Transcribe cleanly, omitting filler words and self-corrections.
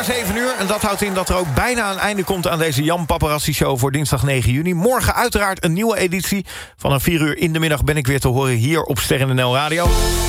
7 uur. En dat houdt in dat er ook bijna een einde komt aan deze Jan Paparazzi Show voor dinsdag 9 juni. Morgen uiteraard een nieuwe editie. Vanaf 4 uur in de middag ben ik weer te horen hier op Ster NL Radio.